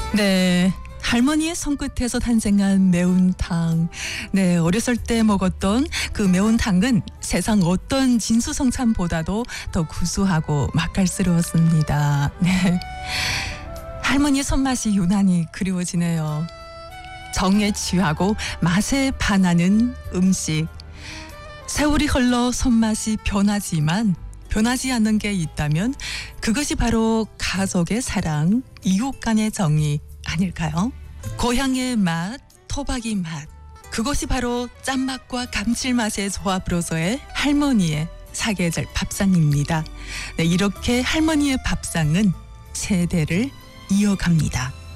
네. 할머니의 손끝에서 탄생한 매운탕. 네, 어렸을 때 먹었던 그 매운탕은 세상 어떤 진수성찬보다도 더 구수하고 맛깔스러웠습니다. 네. 할머니의 손맛이 유난히 그리워지네요. 정에 취하고 맛에 반하는 음식. 세월이 흘러 손맛이 변하지만 변하지 않는 게 있다면 그것이 바로 가족의 사랑, 이웃 간의 정이 아닐까요? 고향의 맛, 토박이 맛. 그것이 바로 짠맛과 감칠맛의 조합으로서의 할머니의 사계절 밥상입니다. 네, 이렇게 할머니의 밥상은 세대를 이어갑니다.